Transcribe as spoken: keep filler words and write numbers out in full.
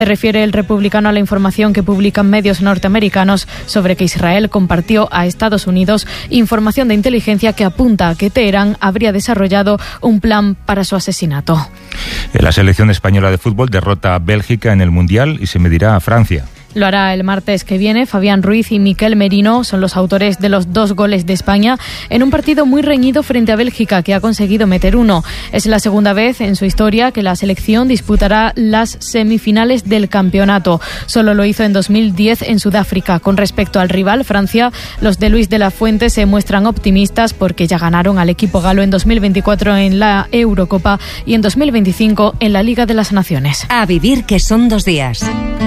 Se refiere el republicano a la información que publican medios norteamericanos sobre que Israel compartió a Estados Unidos información de inteligencia que apunta a que Teherán habría desarrollado un plan para su asesinato. La selección española de fútbol derrota a Bélgica en el Mundial y se medirá a Francia. Lo hará el martes que viene. Fabián Ruiz y Miquel Merino son los autores de los dos goles de España en un partido muy reñido frente a Bélgica, que ha conseguido meter uno. Es la segunda vez en su historia que la selección disputará las semifinales del campeonato. Solo lo hizo en dos mil diez en Sudáfrica. Con respecto al rival, Francia, los de Luis de la Fuente se muestran optimistas porque ya ganaron al equipo galo en dos mil veinticuatro en la Eurocopa y en dos mil veinticinco en la Liga de las Naciones. A vivir, que son dos días.